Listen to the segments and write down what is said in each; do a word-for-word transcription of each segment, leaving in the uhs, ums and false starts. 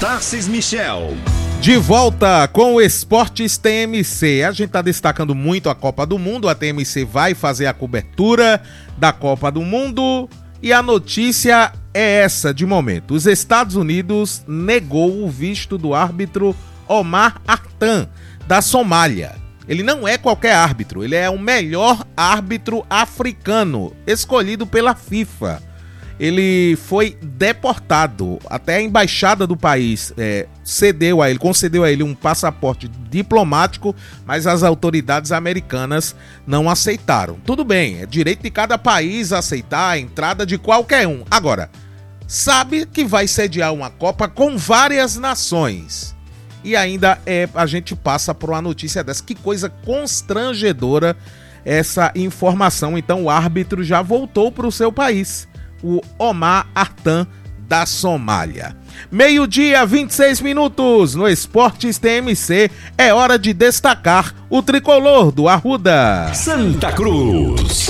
Tarcís Michel. De volta com o Esportes T M C. A gente está destacando muito a Copa do Mundo. A T M C vai fazer a cobertura da Copa do Mundo. E a notícia é essa de momento. Os Estados Unidos negou o visto do árbitro Omar Artan, da Somália. Ele não é qualquer árbitro, ele é o melhor árbitro africano escolhido pela FIFA. Ele foi deportado, até a embaixada do país é, cedeu a ele, concedeu a ele um passaporte diplomático, mas as autoridades americanas não aceitaram. Tudo bem, é direito de cada país aceitar a entrada de qualquer um. Agora, sabe que vai sediar uma Copa com várias nações. E ainda é, a gente passa por uma notícia dessa. Que coisa constrangedora essa informação. Então o árbitro já voltou para o seu país. O Omar Artan, da Somália. Meio-dia, vinte e seis minutos. No Esportes T M C é hora de destacar o tricolor do Arruda. Santa Cruz.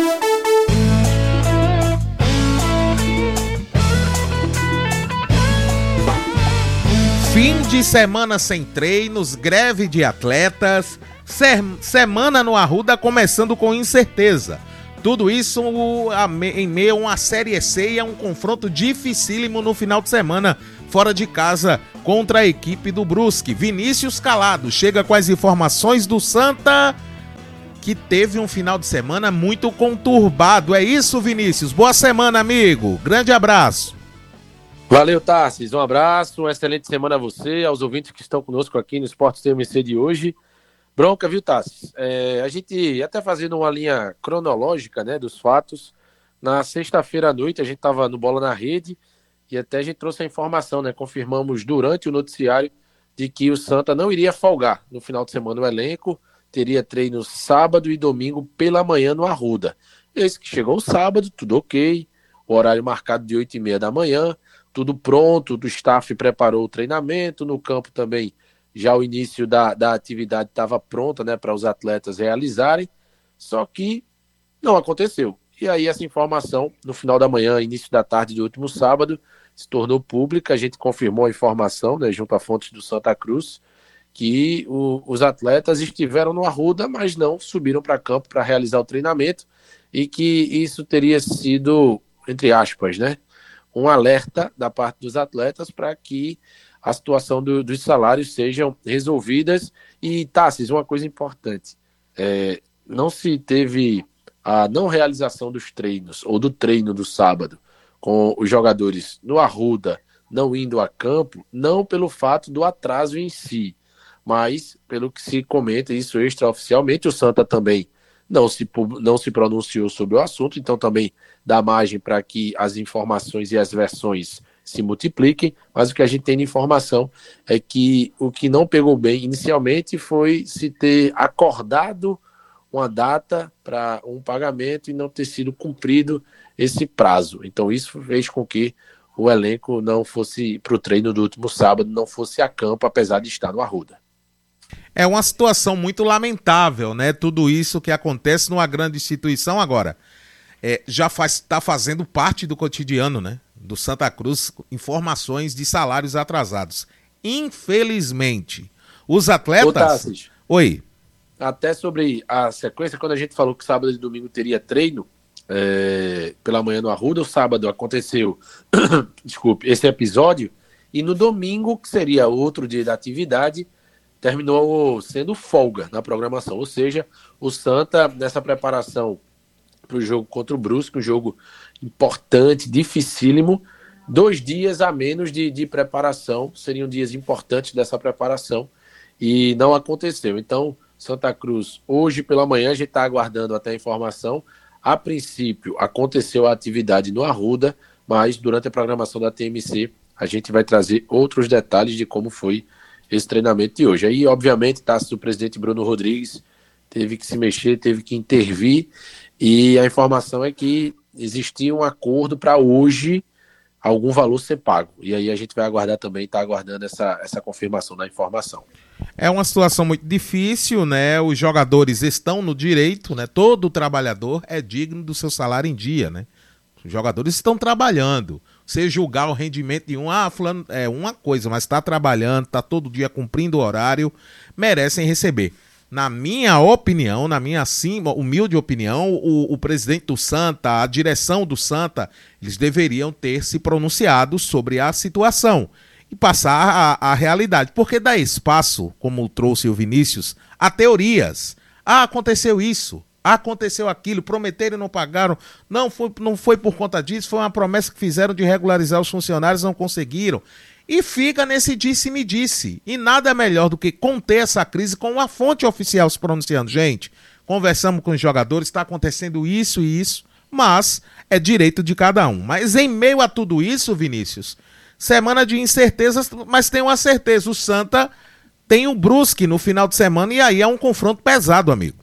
Fim de semana sem treinos, greve de atletas, se- semana no Arruda começando com incerteza. Tudo isso em meio a uma Série C e a um confronto dificílimo no final de semana, fora de casa, contra a equipe do Brusque. Vinícius Calado chega com as informações do Santa, que teve um final de semana muito conturbado. É isso, Vinícius? Boa semana, amigo. Grande abraço. Valeu, Tarcís. Um abraço, uma excelente semana a você, aos ouvintes que estão conosco aqui no Esportes T M C de hoje. Bronca, viu, Tarcís? É, a gente, até fazendo uma linha cronológica, né, dos fatos, na sexta-feira à noite a gente estava no Bola na Rede e até a gente trouxe a informação, né, confirmamos durante o noticiário de que o Santa não iria folgar no final de semana. O elenco teria treino sábado e domingo pela manhã no Arruda. Esse que chegou o sábado, tudo ok, o horário marcado de oito e meia da manhã, tudo pronto, o staff preparou o treinamento, no campo também já o início da, da atividade estava pronta, né, para os atletas realizarem, só que não aconteceu. E aí essa informação, no final da manhã, início da tarde do último sábado, se tornou pública, a gente confirmou a informação, né, junto a fontes do Santa Cruz, que o, os atletas estiveram no Arruda, mas não subiram para campo para realizar o treinamento, e que isso teria sido, entre aspas, né, um alerta da parte dos atletas para que a situação do, dos salários sejam resolvidas. E, Tarcís, uma coisa importante, é, não se teve a não realização dos treinos, ou do treino do sábado, com os jogadores no Arruda não indo a campo, não pelo fato do atraso em si, mas pelo que se comenta, isso extraoficialmente, o Santa também não se, não se pronunciou sobre o assunto, então também dá margem para que as informações e as versões se multipliquem, mas o que a gente tem de informação é que o que não pegou bem inicialmente foi se ter acordado uma data para um pagamento e não ter sido cumprido esse prazo. Então isso fez com que o elenco não fosse para o treino do último sábado, não fosse a campo, apesar de estar no Arruda. É uma situação muito lamentável, né? Tudo isso que acontece numa grande instituição agora. É, já está fazendo parte do cotidiano, né, do Santa Cruz, informações de salários atrasados. Infelizmente, os atletas... Ô, Tarcís, Oi. Até sobre a sequência, quando a gente falou que sábado e domingo teria treino, é, pela manhã no Arruda, o sábado aconteceu, desculpe, esse episódio, e no domingo, que seria outro dia da atividade, terminou sendo folga na programação. Ou seja, o Santa, nessa preparação para o jogo contra o Brusque, um jogo importante, dificílimo, dois dias a menos de, de preparação, seriam dias importantes dessa preparação, e não aconteceu. Então, Santa Cruz, hoje pela manhã, a gente está aguardando até a informação. A princípio, aconteceu a atividade no Arruda, mas durante a programação da T M C, a gente vai trazer outros detalhes de como foi esse treinamento de hoje. Aí, obviamente, tá, o presidente Bruno Rodrigues teve que se mexer, teve que intervir, e a informação é que existia um acordo para hoje algum valor ser pago. E aí a gente vai aguardar também, está aguardando essa, essa confirmação da informação. É uma situação muito difícil, né? Os jogadores estão no direito, né? Todo trabalhador é digno do seu salário em dia, né? Os jogadores estão trabalhando. você julgar o rendimento de um, ah, fulano, é uma coisa, mas está trabalhando, está todo dia cumprindo o horário, merecem receber. Na minha opinião, na minha assim, humilde opinião, o, o presidente do Santa, a direção do Santa, eles deveriam ter se pronunciado sobre a situação e passar a, a realidade. Porque dá espaço, como trouxe o Vinícius, a teorias. Ah, aconteceu isso, aconteceu aquilo, prometeram e não pagaram. Não foi, não foi por conta disso, foi uma promessa que fizeram de regularizar os funcionários, não conseguiram. E fica nesse disse-me-disse. E nada melhor do que conter essa crise com uma fonte oficial se pronunciando. Gente, conversamos com os jogadores, está acontecendo isso e isso, mas é direito de cada um. Mas em meio a tudo isso, Vinícius, semana de incertezas, mas tem uma certeza, o Santa tem o Brusque no final de semana e aí é um confronto pesado, amigo.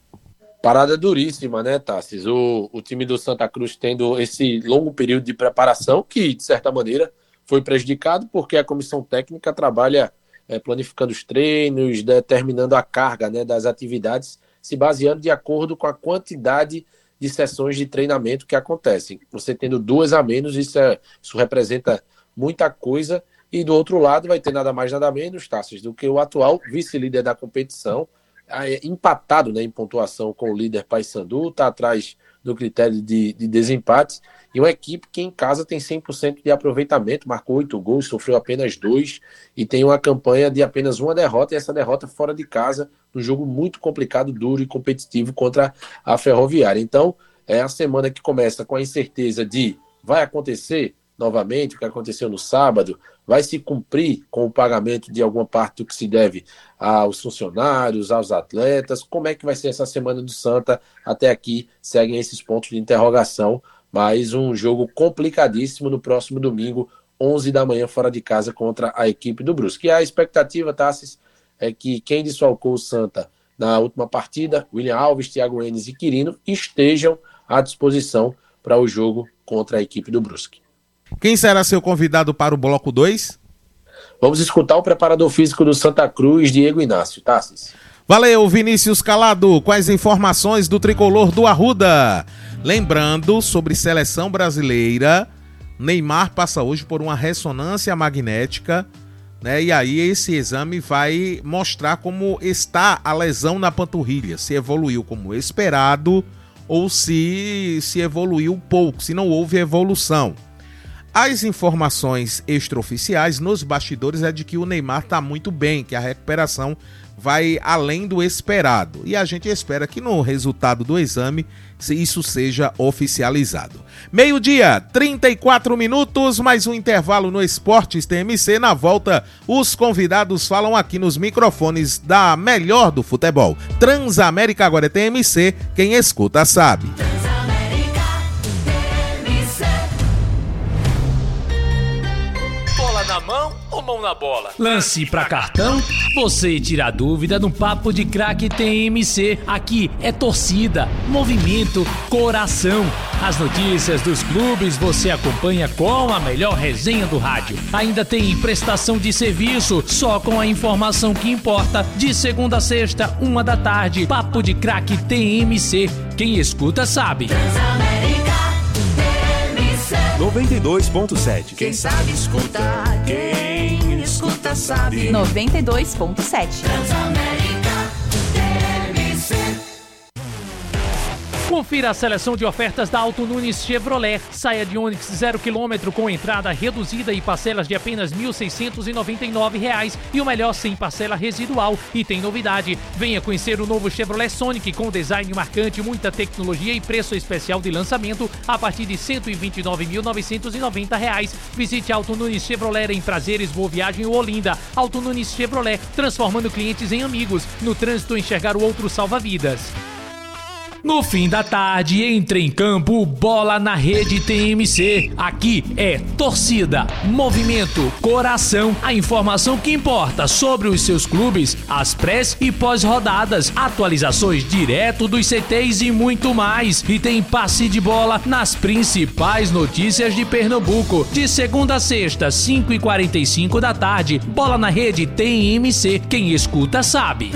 Parada duríssima, né, Tassis? O, o time do Santa Cruz tendo esse longo período de preparação que, de certa maneira, foi prejudicado porque a comissão técnica trabalha é, planificando os treinos, determinando a carga, né, das atividades, se baseando de acordo com a quantidade de sessões de treinamento que acontecem. Você tendo duas a menos, isso, é, isso representa muita coisa. E do outro lado vai ter nada mais nada menos, Tassis, do que o atual vice-líder da competição, é, empatado, né, em pontuação com o líder Paysandu, está atrás do critério de, de desempate, e uma equipe que em casa tem cem por cento de aproveitamento, marcou oito gols, sofreu apenas dois, e tem uma campanha de apenas uma derrota, e essa derrota fora de casa, num jogo muito complicado, duro e competitivo contra a Ferroviária. Então, é a semana que começa com a incerteza de vai acontecer novamente o que aconteceu no sábado, vai se cumprir com o pagamento de alguma parte do que se deve aos funcionários, aos atletas, como é que vai ser essa semana do Santa? Até aqui seguem esses pontos de interrogação, mas um jogo complicadíssimo no próximo domingo, onze da manhã, fora de casa, contra a equipe do Brusque. E a expectativa, Tassis, é que quem desfalcou o Santa na última partida, William Alves, Thiago Enes e Quirino, estejam à disposição para o jogo contra a equipe do Brusque. Quem será seu convidado para o bloco dois? Vamos escutar o preparador físico do Santa Cruz, Diego Inácio. Tassis. Valeu, Vinícius Calado, com as informações do tricolor do Arruda. Lembrando, sobre seleção brasileira, Neymar passa hoje por uma ressonância magnética, né? E aí esse exame vai mostrar como está a lesão na panturrilha, se evoluiu como esperado ou se, se evoluiu pouco, se não houve evolução. As informações extraoficiais nos bastidores é de que o Neymar está muito bem, que a recuperação vai além do esperado. E a gente espera que no resultado do exame isso seja oficializado. Meio-dia, trinta e quatro minutos, mais um intervalo no Esportes T M C. Na volta, os convidados falam aqui nos microfones da melhor do futebol. Transamérica agora é T M C, quem escuta sabe. Na mão ou mão na bola? Lance pra cartão? Você tira a dúvida no Papo de Craque T M C. Aqui é torcida, movimento, coração. As notícias dos clubes você acompanha com a melhor resenha do rádio. Ainda tem prestação de serviço, só com a informação que importa. De segunda a sexta, uma da tarde. Papo de Craque T M C. Quem escuta sabe. noventa e dois ponto sete. Quem sabe escutar, quem escuta sabe. noventa e dois ponto sete. Transamérica T M C. Confira a seleção de ofertas da Auto Nunes Chevrolet. Saia de Onix zero quilômetro com entrada reduzida e parcelas de apenas mil seiscentos e noventa e nove reais. E o melhor, sem parcela residual. E tem novidade, venha conhecer o novo Chevrolet Sonic com design marcante, muita tecnologia e preço especial de lançamento a partir de cento e vinte e nove mil novecentos e noventa reais. Visite a Auto Nunes Chevrolet em Prazeres, Boa Viagem ou Olinda. Auto Nunes Chevrolet, transformando clientes em amigos. No trânsito, enxergar o outro salva vidas. No fim da tarde, entre em campo, bola na rede T M C. Aqui é torcida, movimento, coração. A informação que importa sobre os seus clubes, as pré e pós-rodadas, atualizações direto dos C Ts e muito mais. E tem passe de bola nas principais notícias de Pernambuco. De segunda a sexta, cinco e quarenta e cinco da tarde, bola na rede T M C. Quem escuta sabe.